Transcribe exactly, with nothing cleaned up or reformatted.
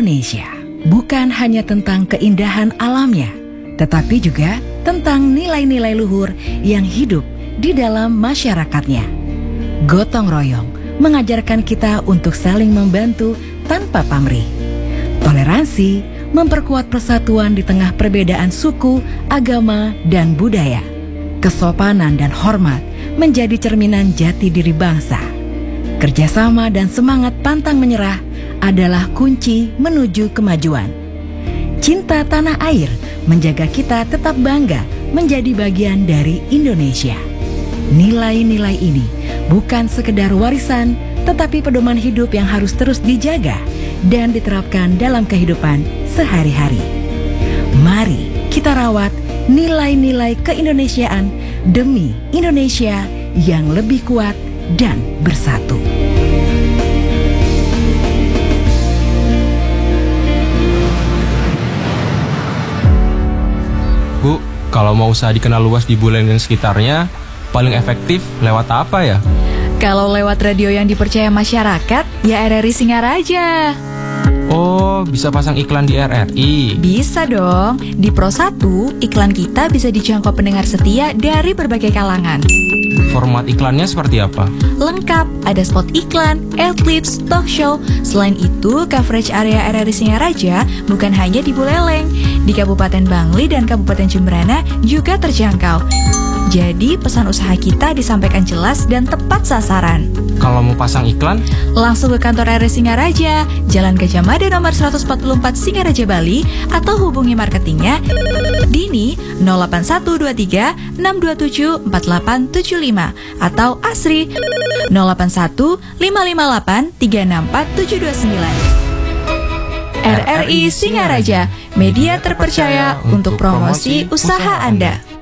Indonesia bukan hanya tentang keindahan alamnya, tetapi juga tentang nilai-nilai luhur yang hidup di dalam masyarakatnya. Gotong royong mengajarkan kita untuk saling membantu tanpa pamrih. Toleransi memperkuat persatuan di tengah perbedaan suku, agama, dan budaya. Kesopanan dan hormat menjadi cerminan jati diri bangsa. Kerjasama dan semangat pantang menyerah adalah kunci menuju kemajuan. Cinta tanah air menjaga kita tetap bangga menjadi bagian dari Indonesia. Nilai-nilai ini bukan sekedar warisan, tetapi pedoman hidup yang harus terus dijaga dan diterapkan dalam kehidupan sehari-hari. Mari kita rawat nilai-nilai keindonesiaan demi Indonesia yang lebih kuat dan bersatu. Bu, kalau mau usaha dikenal luas di Buleleng dan sekitarnya, paling efektif lewat apa ya? Kalau lewat radio yang dipercaya masyarakat, ya R R I Singaraja. Oh, bisa pasang iklan di R R I? Bisa dong. Di Pro satu, iklan kita bisa dijangkau pendengar setia dari berbagai kalangan. Format iklannya seperti apa? Lengkap, ada spot iklan, adlibs, talk show. Selain itu, coverage area R R I Singaraja bukan hanya di Buleleng. Di Kabupaten Bangli dan Kabupaten Jemberana juga terjangkau. Jadi pesan usaha kita disampaikan jelas dan tepat sasaran. Kalau mau pasang iklan, langsung ke kantor R R I Singaraja, Jalan Gajah Mada nomor seratus empat puluh empat Singaraja, Bali, atau hubungi marketingnya Dini nol delapan satu dua tiga enam dua tujuh empat delapan tujuh lima atau Asri nol delapan satu lima lima delapan tiga enam empat tujuh dua sembilan. R R I Singaraja, media terpercaya untuk promosi usaha Anda.